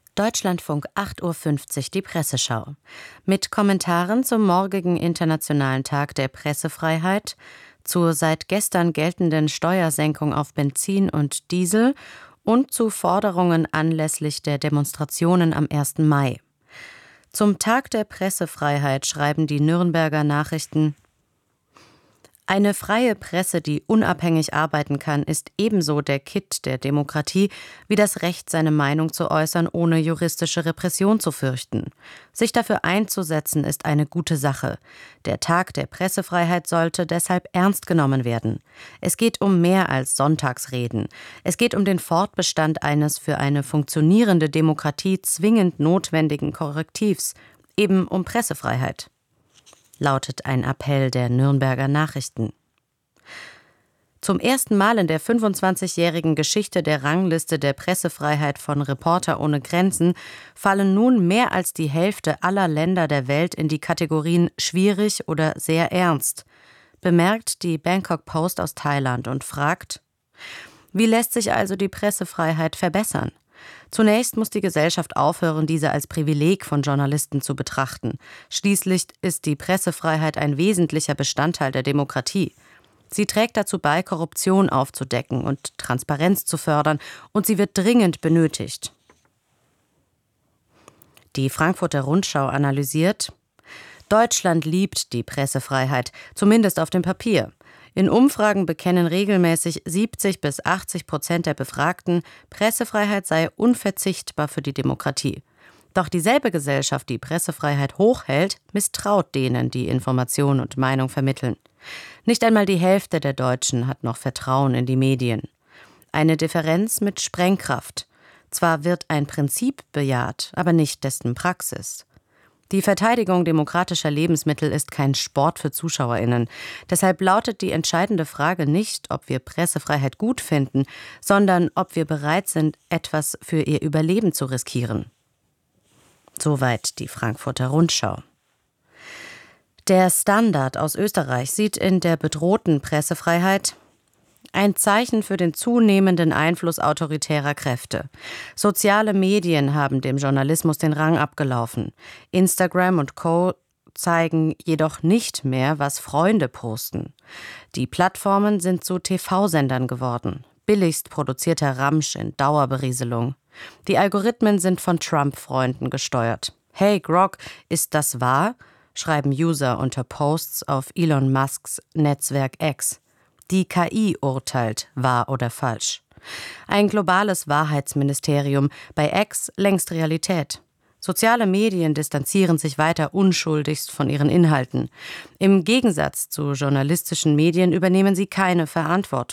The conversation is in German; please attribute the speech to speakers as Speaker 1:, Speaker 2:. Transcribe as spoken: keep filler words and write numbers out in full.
Speaker 1: Deutschlandfunk acht Uhr fünfzig, die Presseschau. Mit Kommentaren zum morgigen Internationalen Tag der Pressefreiheit, zur seit gestern geltenden Steuersenkung auf Benzin und Diesel und zu Forderungen anlässlich der Demonstrationen am ersten Mai. Zum Tag der Pressefreiheit schreiben die Nürnberger Nachrichten: Eine freie Presse, die unabhängig arbeiten kann, ist ebenso der Kitt der Demokratie wie das Recht, seine Meinung zu äußern, ohne juristische Repression zu fürchten. Sich dafür einzusetzen, ist eine gute Sache. Der Tag der Pressefreiheit sollte deshalb ernst genommen werden. Es geht um mehr als Sonntagsreden. Es geht um den Fortbestand eines für eine funktionierende Demokratie zwingend notwendigen Korrektivs, eben um Pressefreiheit, lautet ein Appell der Nürnberger Nachrichten. Zum ersten Mal in der fünfundzwanzigjährigen Geschichte der Rangliste der Pressefreiheit von Reporter ohne Grenzen fallen nun mehr als die Hälfte aller Länder der Welt in die Kategorien schwierig oder sehr ernst, bemerkt die Bangkok Post aus Thailand und fragt: Wie lässt sich also die Pressefreiheit verbessern? Zunächst muss die Gesellschaft aufhören, diese als Privileg von Journalisten zu betrachten. Schließlich ist die Pressefreiheit ein wesentlicher Bestandteil der Demokratie. Sie trägt dazu bei, Korruption aufzudecken und Transparenz zu fördern, und sie wird dringend benötigt. Die Frankfurter Rundschau analysiert: Deutschland liebt die Pressefreiheit, zumindest auf dem Papier. In Umfragen bekennen regelmäßig siebzig bis achtzig Prozent der Befragten, Pressefreiheit sei unverzichtbar für die Demokratie. Doch dieselbe Gesellschaft, die Pressefreiheit hochhält, misstraut denen, die Information und Meinung vermitteln. Nicht einmal die Hälfte der Deutschen hat noch Vertrauen in die Medien. Eine Differenz mit Sprengkraft. Zwar wird ein Prinzip bejaht, aber nicht dessen Praxis. Die Verteidigung demokratischer Lebensmittel ist kein Sport für ZuschauerInnen. Deshalb lautet die entscheidende Frage nicht, ob wir Pressefreiheit gut finden, sondern ob wir bereit sind, etwas für ihr Überleben zu riskieren. Soweit die Frankfurter Rundschau. Der Standard aus Österreich sieht in der bedrohten Pressefreiheit ein Zeichen für den zunehmenden Einfluss autoritärer Kräfte. Soziale Medien haben dem Journalismus den Rang abgelaufen. Instagram und Co. zeigen jedoch nicht mehr, was Freunde posten. Die Plattformen sind zu T V-Sendern geworden. Billigst produzierter Ramsch in Dauerberieselung. Die Algorithmen sind von Trump-Freunden gesteuert. Hey Grok, ist das wahr? Schreiben User unter Posts auf Elon Musks Netzwerk X. Die K I urteilt, wahr oder falsch. Ein globales Wahrheitsministerium, bei X längst Realität. Soziale Medien distanzieren sich weiter unschuldigst von ihren Inhalten. Im Gegensatz zu journalistischen Medien übernehmen sie keine Verantwortung.